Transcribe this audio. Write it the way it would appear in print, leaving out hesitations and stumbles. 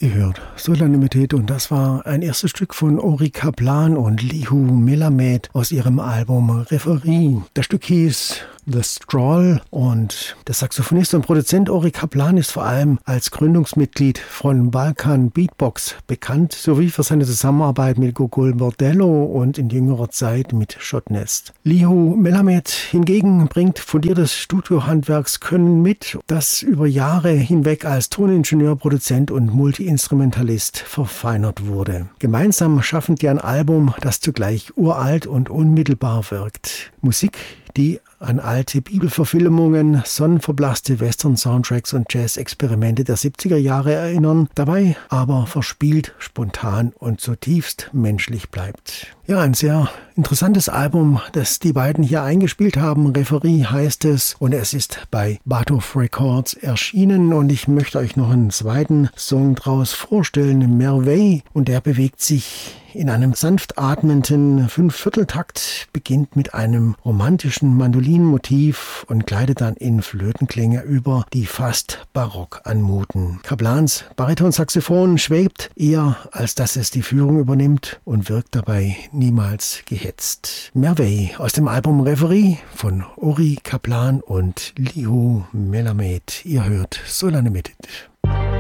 Ihr hört Soul Unlimited und das war ein erstes Stück von Ori Kaplan und Lihu Melamed aus ihrem Album Referee. Das Stück hieß The Stroll und der Saxophonist und Produzent Ori Kaplan ist vor allem als Gründungsmitglied von Balkan Beatbox bekannt, sowie für seine Zusammenarbeit mit Gogol Bordello und in jüngerer Zeit mit Shotnest. Lihu Melamed hingegen bringt fundiertes Studiohandwerkskönnen mit, das über Jahre hinweg als Toningenieur, Produzent und Multi-Instrumentalist verfeinert wurde. Gemeinsam schaffen die ein Album, das zugleich uralt und unmittelbar wirkt. Musik, die an alte Bibelverfilmungen, sonnenverblasste Western-Soundtracks und Jazz-Experimente der 70er Jahre erinnern, dabei aber verspielt, spontan und zutiefst menschlich bleibt. Ja, ein sehr interessantes Album, das die beiden hier eingespielt haben. Referee heißt es und es ist bei Batov Records erschienen und ich möchte euch noch einen zweiten Song draus vorstellen, Merveille, und der bewegt sich in einem sanft atmenden 5/4-Takt, beginnt mit einem romantischen Mandolinenmotiv und gleitet dann in Flötenklänge über, die fast barock anmuten. Kaplans Baritonsaxophon schwebt eher, als dass es die Führung übernimmt und wirkt dabei niemals gehetzt. Merveille aus dem Album Reverie von Ori Kaplan und Lihu Melamed. Ihr hört Soul Unlimited.